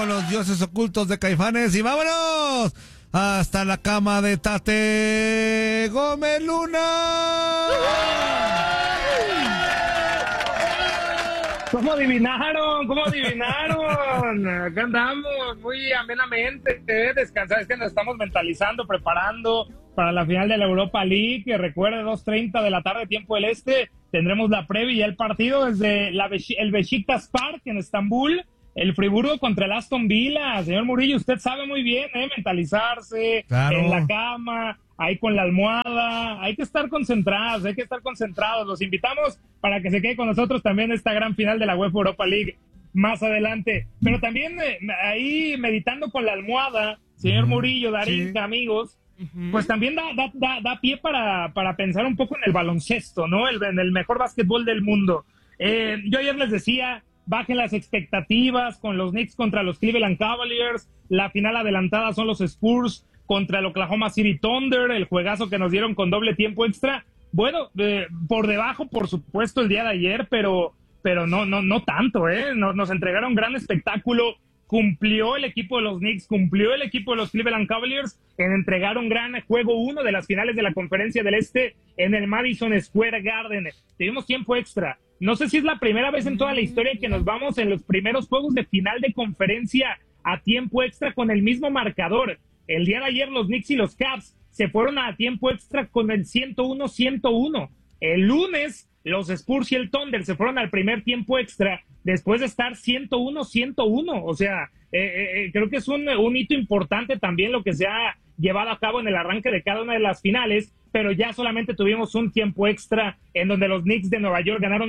con los dioses ocultos de Caifanes y vámonos hasta la cama de Tate Gómez Luna. ¿Cómo adivinaron? ¿Cómo adivinaron? Acá andamos muy amenamente, descansar, es que nos estamos mentalizando, preparando para la final de la Europa League, que recuerde 2:30 de la tarde, tiempo del este, tendremos la previa y el partido desde el Beşiktaş Park en Estambul, el Friburgo contra el Aston Villa. Señor Murillo, usted sabe muy bien, mentalizarse, claro, en la cama, ahí con la almohada, hay que estar concentrados, los invitamos para que se quede con nosotros también esta gran final de la UEFA Europa League más adelante, pero también ahí meditando con la almohada, señor Murillo, Darín, sí, amigos, pues también da pie para pensar un poco en el baloncesto, ¿no? En el mejor básquetbol del mundo. Yo ayer les decía, bajen las expectativas con los Knicks contra los Cleveland Cavaliers, la final adelantada son los Spurs contra el Oklahoma City Thunder, el juegazo que nos dieron con doble tiempo extra. Bueno, por debajo, por supuesto, el día de ayer, pero no tanto, nos entregaron gran espectáculo. Cumplió el equipo de los Knicks, cumplió el equipo de los Cleveland Cavaliers en entregar un gran juego 1 de las finales de la Conferencia del Este en el Madison Square Garden. Tuvimos tiempo extra. No sé si es la primera vez en toda la historia que nos vamos en los primeros juegos de final de conferencia a tiempo extra con el mismo marcador. El día de ayer los Knicks y los Cavs se fueron a tiempo extra con el 101-101. El lunes los Spurs y el Thunder se fueron al primer tiempo extra después de estar 101-101. O sea, creo que es un hito importante también lo que se ha llevado a cabo en el arranque de cada una de las finales, pero ya solamente tuvimos un tiempo extra en donde los Knicks de Nueva York ganaron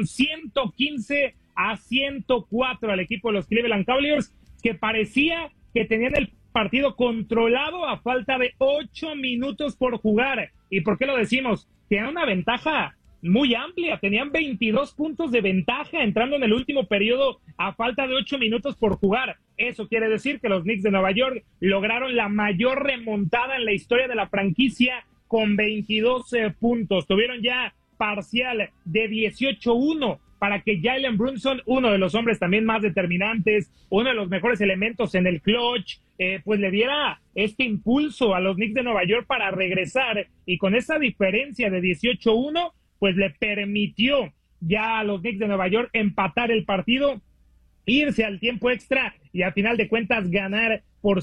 115-104 al equipo de los Cleveland Cavaliers, que parecía que tenían el partido controlado a falta de 8 minutos por jugar. ¿Y por qué lo decimos? Tenían una ventaja muy amplia, tenían 22 puntos de ventaja entrando en el último periodo a falta de 8 minutos por jugar. Eso quiere decir que los Knicks de Nueva York lograron la mayor remontada en la historia de la franquicia con 22 puntos. Tuvieron ya parcial de 18-1 para que Jalen Brunson, uno de los hombres también más determinantes, uno de los mejores elementos en el clutch, pues le diera este impulso a los Knicks de Nueva York para regresar, y con esa diferencia de 18-1, pues le permitió ya a los Knicks de Nueva York empatar el partido, irse al tiempo extra y a final de cuentas ganar por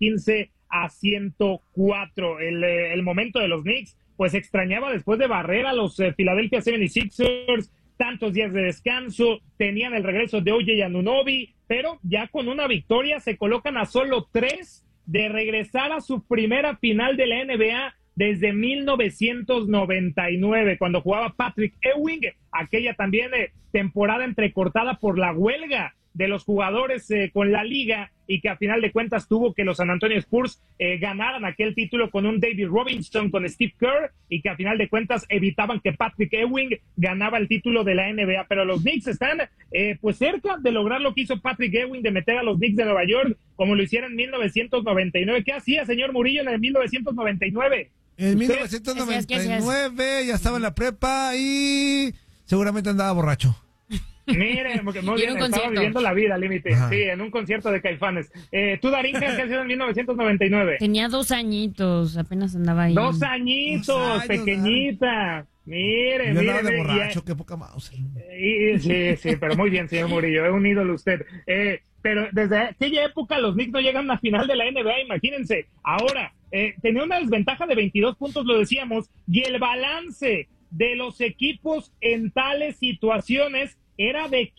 115-104. El momento de los Knicks pues extrañaba después de barrer a los Philadelphia 76ers, tantos días de descanso, tenían el regreso de OJ Anunoby, pero ya con una victoria se colocan a solo 3 de regresar a su primera final de la NBA desde 1999, cuando jugaba Patrick Ewing, aquella también temporada entrecortada por la huelga de los jugadores con la liga, y que a final de cuentas tuvo que los San Antonio Spurs ganaran aquel título con un David Robinson, con Steve Kerr, y que a final de cuentas evitaban que Patrick Ewing ganaba el título de la NBA. Pero los Knicks están pues cerca de lograr lo que hizo Patrick Ewing, de meter a los Knicks de Nueva York como lo hicieron en 1999. ¿Qué hacía, señor Murillo, en el 1999? En 1999 ya estaba en la prepa y seguramente andaba borracho. Miren, porque muy bien, estaba viviendo la vida al límite. Sí, en un concierto de Caifanes. ¿Tú, Darín, qué hacías en 1999? Tenía 2 añitos, apenas andaba ahí. 2 años, pequeñita. Miren, yo miren. Andaba de borracho, qué poca mouse. Sí, pero muy bien, señor Murillo, es un ídolo usted. Pero desde aquella época los Knicks no llegan a la final de la NBA, imagínense. Ahora, tenía una desventaja de 22 puntos, lo decíamos, y el balance de los equipos en tales situaciones era de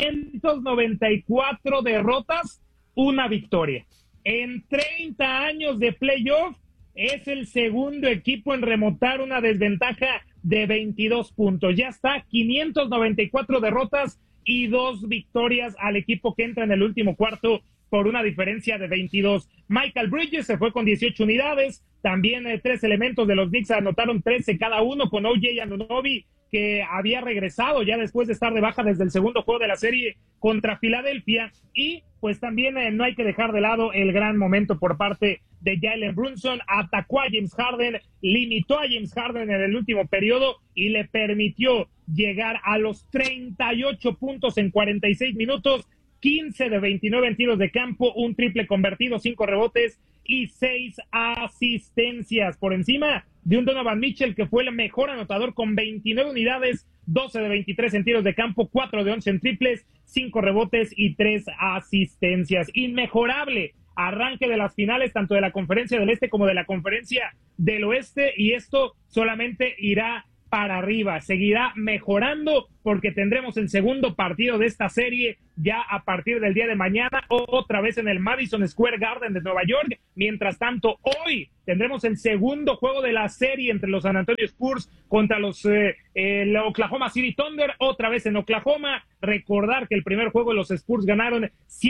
594 derrotas, 1 victoria. En 30 años de playoff, es el segundo equipo en remontar una desventaja de 22 puntos. Ya está, 594 derrotas y 2 victorias al equipo que entra en el último cuarto por una diferencia de 22. Michael Bridges se fue con 18 unidades. También 3 elementos de los Knicks anotaron 13 cada uno, con OJ Anunoby, que había regresado ya después de estar de baja desde el segundo juego de la serie contra Filadelfia. Y pues también no hay que dejar de lado el gran momento por parte de Jalen Brunson. Atacó a James Harden, limitó a James Harden en el último periodo y le permitió llegar a los 38 puntos en 46 minutos. 15 de 29 en tiros de campo, un triple convertido, 5 rebotes y 6 asistencias. Por encima de un Donovan Mitchell, que fue el mejor anotador con 29 unidades, 12 de 23 en tiros de campo, 4 de 11 en triples, 5 rebotes y 3 asistencias. Inmejorable arranque de las finales, tanto de la Conferencia del Este como de la Conferencia del Oeste, y esto solamente irá para arriba, seguirá mejorando porque tendremos el segundo partido de esta serie ya a partir del día de mañana, otra vez en el Madison Square Garden de Nueva York. Mientras tanto, hoy tendremos el segundo juego de la serie entre los San Antonio Spurs contra el Oklahoma City Thunder, otra vez en Oklahoma. Recordar que el primer juego los Spurs ganaron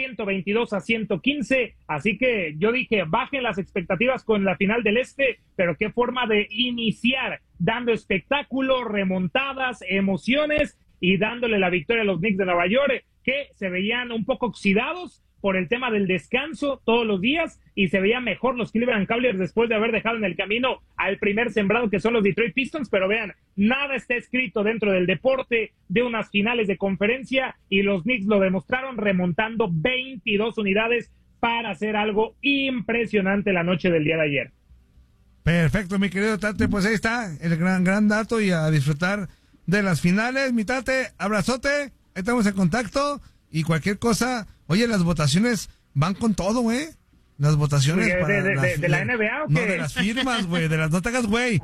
122-115, así que yo dije, bajen las expectativas con la final del Este, pero qué forma de iniciar, dando espectáculo, remontadas, emociones y dándole la victoria a los Knicks de Nueva York, que se veían un poco oxidados por el tema del descanso todos los días, y se veían mejor los Cleveland Cavaliers después de haber dejado en el camino al primer sembrado, que son los Detroit Pistons. Pero vean, nada está escrito dentro del deporte de unas finales de conferencia, y los Knicks lo demostraron remontando 22 unidades para hacer algo impresionante la noche del día de ayer. Perfecto, mi querido Tate, pues ahí está el gran dato, y a disfrutar de las finales. Mi Tate, abrazote, ahí estamos en contacto, y cualquier cosa, oye, las votaciones van con todo, güey. Las votaciones de la NBA, ¿o qué? No, de las firmas, güey, de las no te hagas, güey.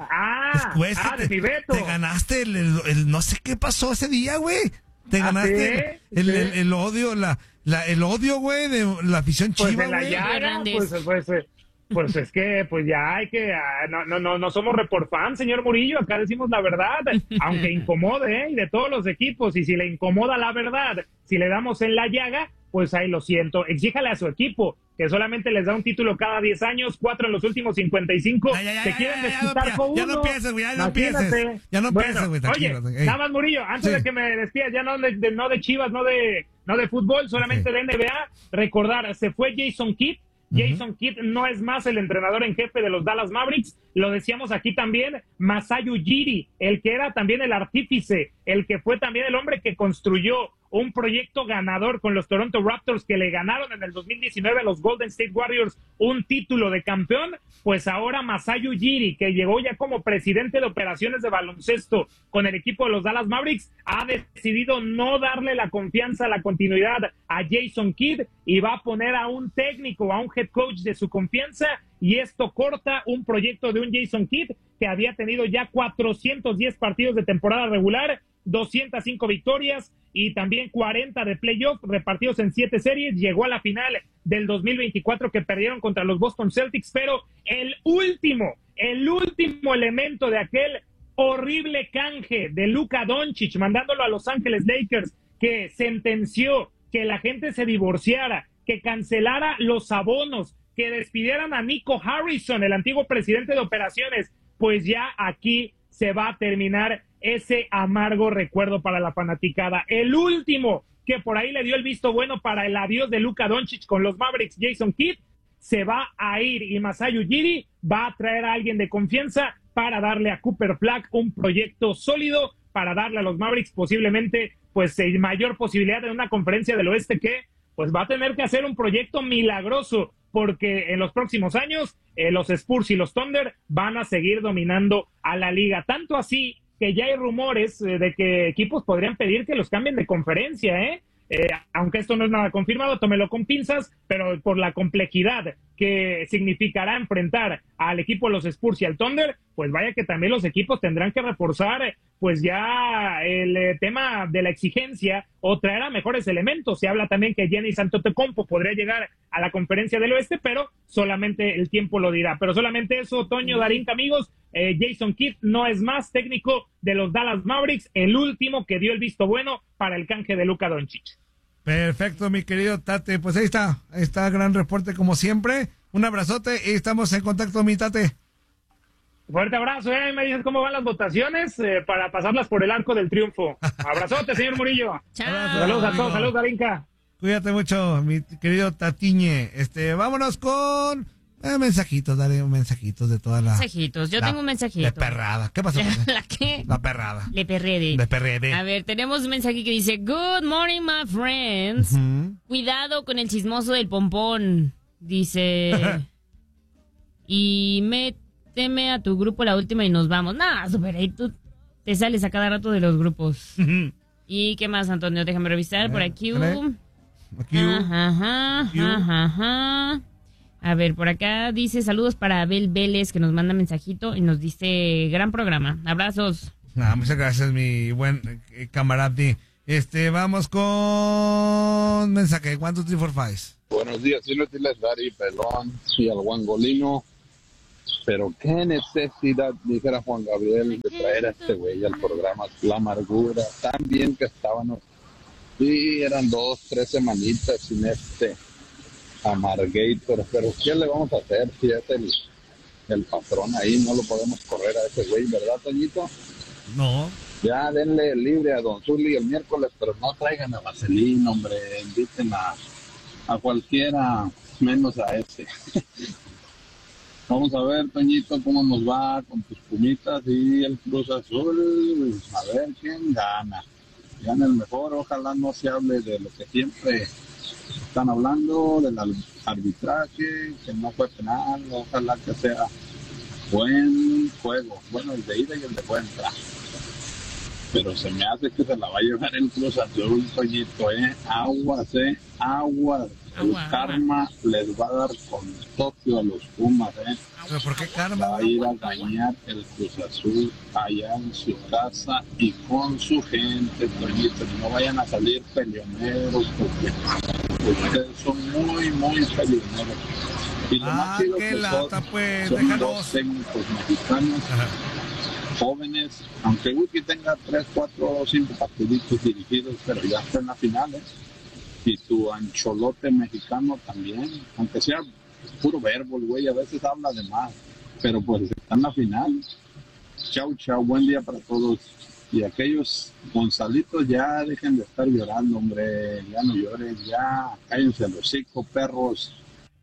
De mi veto. Te ganaste el no sé qué pasó ese día, güey. Te ganaste el odio, el odio, güey, de la afición chiva, pues de la llaga, pues es que, pues ya hay que, no somos report fans, señor Murillo, acá decimos la verdad, aunque incomode, y de todos los equipos, y si le incomoda la verdad, si le damos en la llaga, pues ahí lo siento. Exíjale a su equipo, que solamente les da un título cada 10 años, 4 en los últimos 55, se quieren desquitar con uno. Ya no pienses, güey, ya no pienses, güey, oye, nada más, Murillo, antes de que me despidas, ya no de Chivas, no de fútbol, solamente de NBA, recordar, se fue Jason Kidd. Jason Kidd no es más el entrenador en jefe de los Dallas Mavericks, lo decíamos aquí también. Masai Ujiri, el que era también el artífice, el que fue también el hombre que construyó un proyecto ganador con los Toronto Raptors, que le ganaron en el 2019 a los Golden State Warriors un título de campeón, pues ahora Masai Ujiri, que llegó ya como presidente de operaciones de baloncesto con el equipo de los Dallas Mavericks, ha decidido no darle la confianza, la continuidad a Jason Kidd, y va a poner a un técnico, a un head coach de su confianza, y esto corta un proyecto de un Jason Kidd que había tenido ya 410 partidos de temporada regular, 205 victorias y también 40 de playoff repartidos en 7 series. Llegó a la final del 2024 que perdieron contra los Boston Celtics, pero el último elemento de aquel horrible canje de Luka Doncic mandándolo a Los Ángeles Lakers, que sentenció que la gente se divorciara, que cancelara los abonos, que despidieran a Nico Harrison, el antiguo presidente de operaciones, pues ya aquí se va a terminar ese amargo recuerdo para la fanaticada. El último que por ahí le dio el visto bueno para el adiós de Luka Doncic con los Mavericks, Jason Kidd, se va a ir, y Masai Ujiri va a traer a alguien de confianza para darle a Cooper Flag un proyecto sólido, para darle a los Mavericks posiblemente pues mayor posibilidad en una conferencia del oeste, que pues va a tener que hacer un proyecto milagroso, porque en los próximos años los Spurs y los Thunder van a seguir dominando a la liga, tanto así que ya hay rumores de que equipos podrían pedir que los cambien de conferencia, aunque esto no es nada confirmado, tómelo con pinzas, pero por la complejidad que significará enfrentar al equipo de los Spurs y al Thunder, pues vaya que también los equipos tendrán que reforzar pues ya el tema de la exigencia, o traer a mejores elementos. Se habla también que Giannis Antetokounmpo podría llegar a la conferencia del oeste, pero solamente el tiempo lo dirá. Pero solamente eso, Toño, Darín, amigos, Jason Kidd no es más técnico de los Dallas Mavericks, el último que dio el visto bueno para el canje de Luka Doncic. Perfecto, mi querido Tate, pues ahí está gran reporte como siempre. Un abrazote y estamos en contacto, mi Tate. Fuerte abrazo, me dices cómo van las votaciones para pasarlas por el arco del triunfo. Abrazote, señor Murillo. Chao. Saludos a todos, saludos, Darinka. Cuídate mucho, mi querido Tatiñe. Vámonos con Mensajitos, dale mensajitos de toda la... Mensajitos, yo tengo un mensajito. De perrada. ¿Qué pasó? ¿La qué? La perrada. Le perrede. De perrede. A ver, tenemos un mensaje que dice, Good morning, my friends. Cuidado con el chismoso del pompón. Dice... y méteme a tu grupo la última y nos vamos. Nah, super, ahí tú te sales a cada rato de los grupos. ¿Y qué más, Antonio? Déjame revisar por aquí. Ajá. A ver, por acá dice saludos para Abel Vélez, que nos manda mensajito y nos dice gran programa. Abrazos. Muchas gracias, mi buen camarada. Vamos con mensaje. 1, 2, 3, 4, 5. Buenos días, inútiles, Dari, Pelón y al Guangolino. Pero qué necesidad, dijera Juan Gabriel, de traer a este güey al programa. La amargura, tan bien que estábamos. Sí, eran 2, 3 semanitas sin este Amargator, pero ¿qué le vamos a hacer si es el patrón ahí? No lo podemos correr a ese güey, ¿verdad, Toñito? No. Ya denle libre a Don Zuli el miércoles, pero no traigan a Vaselín, hombre, inviten a cualquiera, menos a ese. Vamos a ver, Toñito, cómo nos va con tus Pumitas y el Cruz Azul. A ver quién gana. Gana el mejor, ojalá no se hable de lo que siempre están hablando, del arbitraje, que no fue penal, ojalá que sea buen juego, bueno, el de ida y el de vuelta. Pero se me hace que se la va a llevar el Cruz Azul, Toñito, aguas, aguas. El karma les va a dar con Tokio a los Pumas, ¿Pero por qué karma? Va a ir a dañar el Cruz Azul allá en su casa y con su gente, Toñito. No vayan a salir peleoneros porque ustedes son muy, muy peleoneros. Y lo más chido qué que lata, pues, son déjanos. 2 técnicos mexicanos. Ajá. Jóvenes, aunque Wiki tenga 3, 4, 5 partiditos dirigidos, pero ya está en la final, Y tu ancholote mexicano también, aunque sea puro verbo, el güey, a veces habla de más, pero pues está en la final. Chau, buen día para todos. Y aquellos Gonzalitos ya dejen de estar llorando, hombre, ya no lloren, ya cállense el hocico, perros.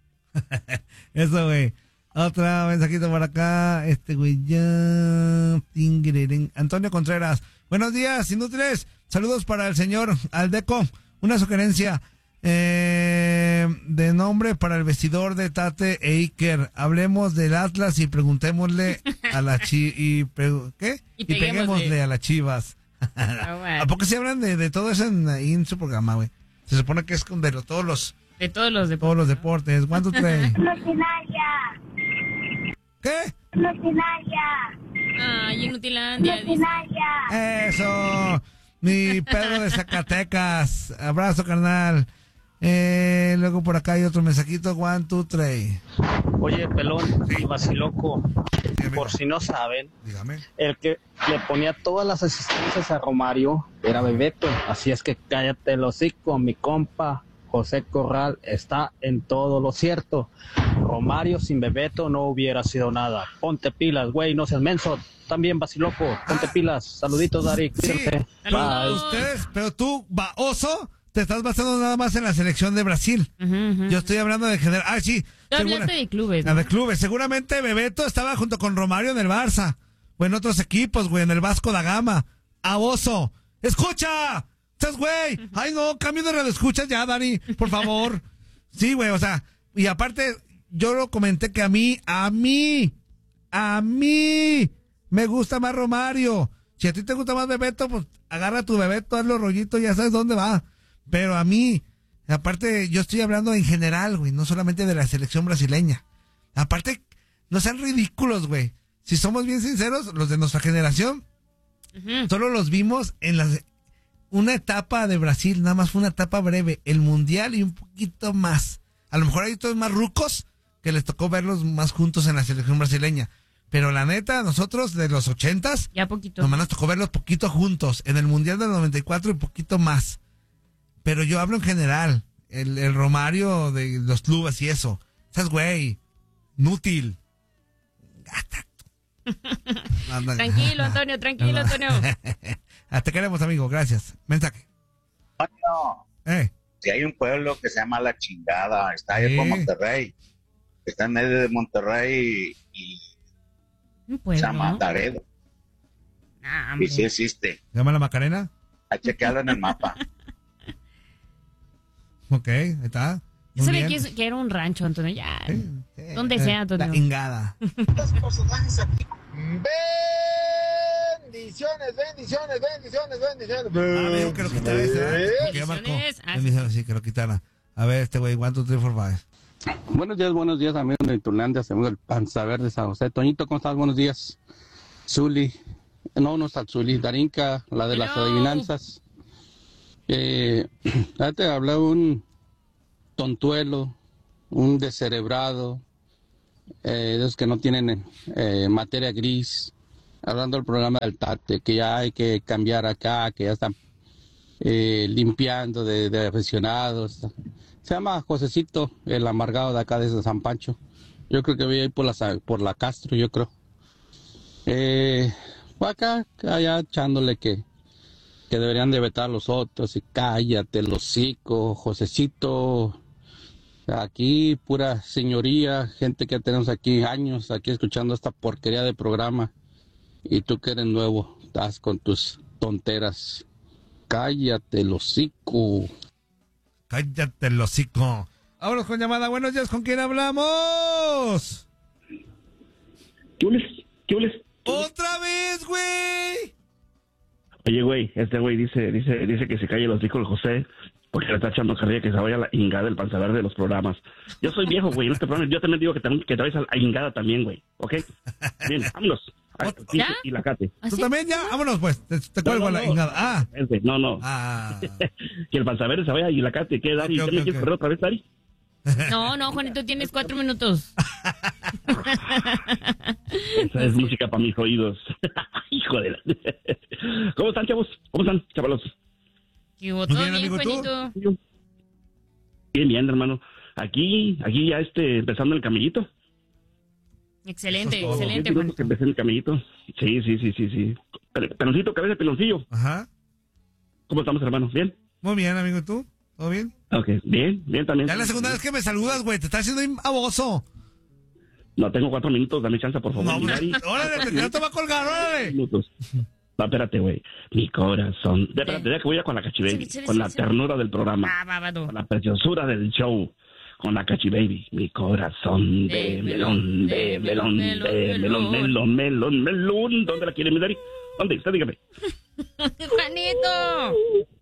Eso, güey. Otra mensajito por acá, güey, ya... Antonio Contreras. Buenos días, inútiles. Saludos para el señor Aldeco. Una sugerencia de nombre para el vestidor de Tate e Iker. Hablemos del Atlas y preguntémosle a la ¿qué? Y peguémosle a las Chivas. ¿A poco se hablan de todo eso en su programa, güey? Se supone que es de todos los deportes. Todos los deportes. ¿Cuánto trae? ¿Qué? Ay, Inutilandia. Eso. Mi Pedro de Zacatecas. Abrazo, carnal. Luego por acá hay otro mensajito. 1, 2, 3. Oye, Pelón, sí. Y Vaciloco, Dígame. Por si no saben, Dígame. el que le ponía todas las asistencias a Romario era Bebeto. Así es que cállate el hocico, mi compa José Corral está en todo lo cierto. Romario sin Bebeto no hubiera sido nada. Ponte pilas, güey, no seas menso. También Vaciloco, ponte pilas. Saluditos, Dari. Sí, pero tú, baoso, te estás basando nada más en la selección de Brasil. Yo estoy hablando de general. Ah, sí. Tú hablaste de clubes, ¿no? De clubes. Seguramente Bebeto estaba junto con Romario en el Barça. O en otros equipos, güey, en el Vasco da Gama. ¡Aoso! ¡Escucha! ¿Estás, güey? Ay, no, cambio de radio. ¿Escuchas ya, Dani? Por favor. Sí, güey, o sea, y aparte, yo lo comenté que a mí me gusta más Romario. Si a ti te gusta más Bebeto, pues agarra tu Bebeto, hazlo rollito, ya sabes dónde va. Pero a mí, aparte, yo estoy hablando en general, güey, no solamente de la selección brasileña. Aparte, no sean ridículos, güey. Si somos bien sinceros, los de nuestra generación, solo los vimos en una etapa de Brasil, nada más fue una etapa breve, el Mundial y un poquito más. A lo mejor hay todos más rucos que les tocó verlos más juntos en la selección brasileña. Pero la neta, nosotros de los 80s, ya poquito. nomás nos tocó verlos poquito juntos. En el Mundial del 94 y poquito más. Pero yo hablo en general. El Romario de los clubes y eso. ¿Sabes, güey? Inútil. Gata. Tranquilo, Antonio, tranquilo, Antonio. Te queremos, amigo. Gracias. Mensaje. Si hay un pueblo que se llama La Chingada, está ahí por Monterrey. que está en medio de Monterrey y se llama Laredo. Y sí existe. ¿Se llama la Macarena? A chequearlo en el mapa. Ok, ahí está. Yo sabía que era un rancho, Antonio. Ya. Sí. Donde sea, Antonio. La ingada. Los personajes aquí. Bendiciones. Me dijo que lo quitara ese. Bendiciones. Sí, que lo quitara. A ver, este güey, 1, 2, 3, 4, 5. Buenos días, amigos de Turlandia, amigos del Panza Verde San José. Toñito, ¿cómo estás? Buenos días. Zuli. No está Zuli. Darinka, la de las adivinanzas. Ya te hablé un tontuelo, un descerebrado, de esos que no tienen materia gris, hablando del programa del Tate, que ya hay que cambiar acá, que ya están limpiando de aficionados. Se llama Josecito, el amargado de acá de San Pancho. Yo creo que voy a ir por la Castro, yo creo. Acá, allá echándole que deberían de vetar a los otros, y cállate, el hocico, Josecito. Aquí, pura señoría, gente que tenemos aquí años, aquí escuchando esta porquería de programa. Y tú que eres nuevo, estás con tus tonteras. Cállate, el hocico. Cállate, el hocico. Vámonos con llamada. Buenos días, ¿con quién hablamos? ¿Qué hules? ¡Otra vez, güey! Oye, güey, este güey dice que se calle el hocico el José, porque le está echando carrilla que se vaya a la ingada del Panza Verde de los programas. Yo soy viejo, güey, en este programa. Yo también digo que te vayas a la ingada también, güey, ¿ok? Bien, vámonos. ¿Ya? Y la Cate. ¿Tú también ya? Vámonos, pues. Te cuelgo a la ingada. No. Que el Panza Verde se vaya y la Cate. ¿Qué, Dari? ¿Qué me quieres correr otra vez, Dari? No, Juanito, tienes 4 minutos. Esa es música para mis oídos. Hijo de la... ¿Cómo están, chavos? ¿Cómo están, chavalos? ¿Todo bien, Juanito? Bien, hermano. Aquí ya empezando el camellito. Excelente, Juanito. Juanito. Que empecé en el camellito. Sí. Peloncito, cabeza de peloncillo. Ajá. ¿Cómo estamos, hermano? ¿Bien? Muy bien, amigo, ¿y tú? ¿Todo bien? Ok, bien también. Ya es la segunda vez que me saludas, güey. Te estás haciendo baboso. No, tengo 4 minutos. Dame chance, por favor. No, órale, no te va a colgar, órale. Minutos. No, espérate, güey. Mi corazón. Espérate, ya que voy a con la Cachi Baby. Con la ternura del programa. Con la preciosura del show. Con la Cachi Baby. Mi corazón de melón. ¿Dónde la quiere, mi Dari? ¿Dónde está? Dígame. Juanito.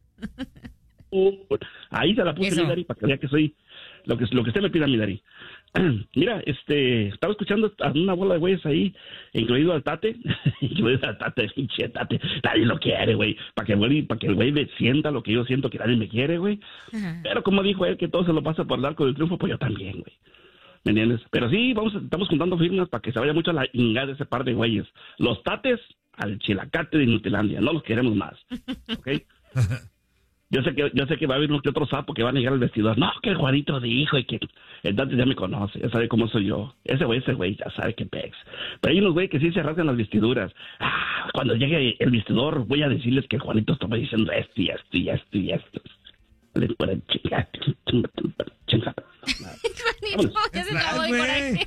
Ahí se la puse, mi Dari, para que vea que soy lo que usted me pida, mi Dari. Mira, estaba escuchando a una bola de güeyes ahí, incluido al Tate, pinche Tate, nadie lo quiere, güey, para que el güey me sienta lo que yo siento que nadie me quiere, güey. Pero como dijo él que todo se lo pasa por el arco del triunfo, pues yo también, güey. ¿Me entiendes? Pero sí, estamos juntando firmas para que se vaya mucho a la ingada de ese par de güeyes. Los Tates al Chilacate de Nutilandia, no los queremos más, ¿ok? Yo sé que va a haber uno que otro sapo que va a llegar al vestidor. No, que el Juanito dijo y que el Dante ya me conoce, ya sabe cómo soy yo. Ese güey ya sabe que pex. Pero hay unos güey que sí se rasgan las vestiduras. Cuando llegue el vestidor voy a decirles que el Juanito estaba diciendo esto. Juanito, ya se acabó de coraje.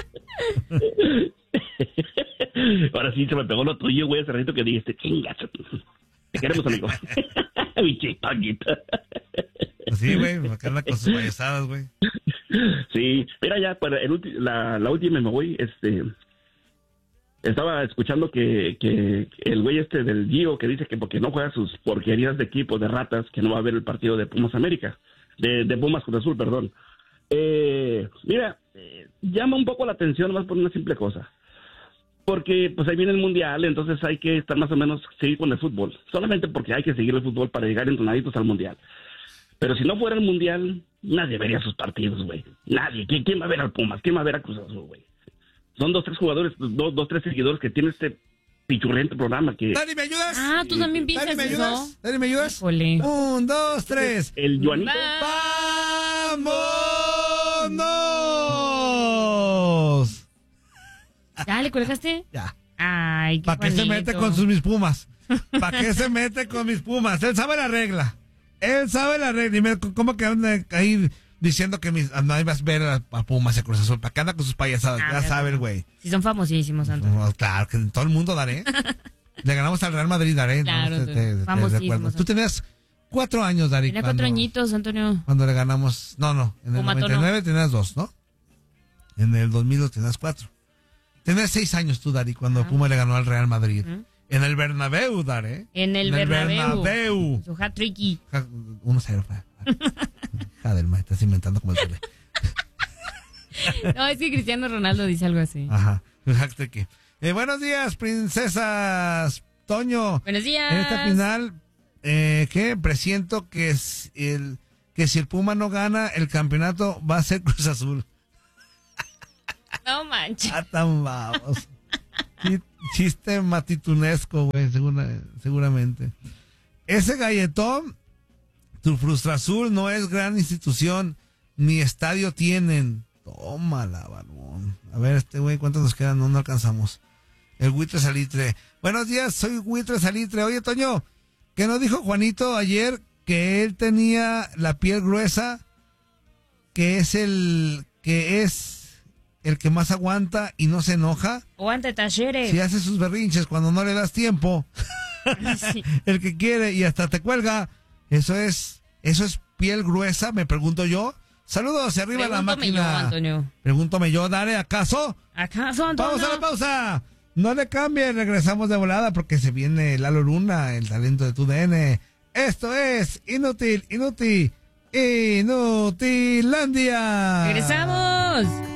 Ahora sí se me pegó lo tuyo, güey, hace ratito que dijiste, chingas. Te queremos, amigo. Mi chipaquita. Sí, güey, acá anda con sus payasadas, güey. Sí, mira ya, para la última me voy, estaba escuchando que el güey del Gio que dice que porque no juega sus porquerías de equipo de ratas, que no va a haber el partido de Pumas América, de Pumas Cruz Azul, perdón. Mira, llama un poco la atención más por una simple cosa. Porque pues ahí viene el mundial, entonces hay que estar más o menos seguir con el fútbol. Solamente porque hay que seguir el fútbol para llegar entrenaditos al mundial. Pero si no fuera el mundial, nadie vería sus partidos, güey. Nadie. ¿Quién va a ver al Pumas? ¿Quién va a ver a Cruz Azul, güey? Son 2, 3 jugadores, 2, 3 seguidores que tiene este pichurrente programa que... Dani, ¿me ayudas? ¿Tú también piensas Dani, ¿me eso? ayudas? Dani, ¿me ayudas? Híjole. 1, 2, 3. El Juanito. ¡Vámonos! ¿Ya le colgaste? Ya. Ay, qué ¿Para qué se mete con mis Pumas? ¿Para qué se mete con mis Pumas? Él sabe la regla. Y ¿cómo que anda ahí diciendo que no ibas a ver a Pumas y a Cruz Azul. ¿Para qué anda con sus payasadas? Ya sabes, güey. Sí, son famosísimos, Antonio. No, claro, que todo el mundo daré. Le ganamos al Real Madrid, daré. Claro, no, te famosísimos. Tú tenías 4 años, Dari. Tenía 4 añitos, Antonio. Cuando le ganamos. No, en el 99 tenías 2, ¿no? En el 2000 tenías 4. Tenías 6 años tú, Dari, cuando Puma le ganó al Real Madrid. En el Bernabéu, Dari. En el Bernabéu. Su hat-tricky. 1-0 fue. Jadelma, estás inventando como el tele. No, es que Cristiano Ronaldo dice algo así. Ajá, el hat-tricky. Buenos días, princesas. Toño. Buenos días. En esta final, ¿qué? Presiento que si el Puma no gana el campeonato, va a ser Cruz Azul. No manches. Tan vamos. Chiste matitunesco, güey, seguramente. Ese galletón, tu Frustra Azul no es gran institución, ni estadio tienen. Tómala, barbón. A ver, güey, ¿cuántos nos quedan? No alcanzamos. El Buitre Salitre. Buenos días, soy Buitre Salitre. Oye, Toño, ¿qué nos dijo Juanito ayer? Que él tenía la piel gruesa, que es el que más aguanta y no se enoja. Aguante, talleres. Si hace sus berrinches cuando no le das tiempo. Sí. El que quiere y hasta te cuelga. Eso es piel gruesa, me pregunto yo. Saludos hacia arriba la máquina. Yo, Antonio. Pregúntame yo, Dare, ¿acaso? ¿Acaso, Antonio? Vamos a la pausa. No le cambie, regresamos de volada porque se viene Lalo Luna, el talento de tu DN. Esto es Inutilandia. ¡Regresamos!